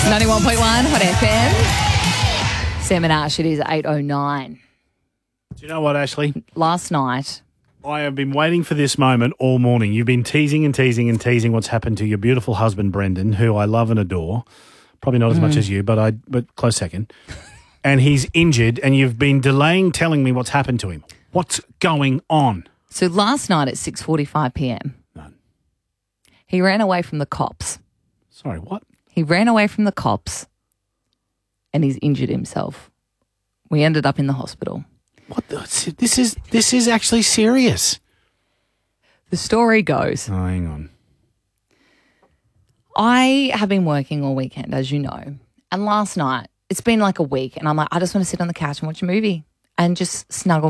91.1 Hot FM. Sam and Ash, it is 8:09. Do you know what, Ashley? Last night, I have been waiting for this moment all morning. You've been teasing and teasing and teasing what's happened to your beautiful husband, Brendan, who I love and adore. Probably not as much as you, but close second. And he's injured, and you've been delaying telling me what's happened to him. What's going on? so last night at 6:45 p.m, None. he ran away from the cops. Sorry, what? He ran away from the cops and he's injured himself. We ended up in the hospital. What? This is actually serious. The story goes, Oh, hang on. I have been working all weekend, as you know, and last night, it's been like a week, and I'm like, I just want to sit on the couch and watch a movie and just snuggle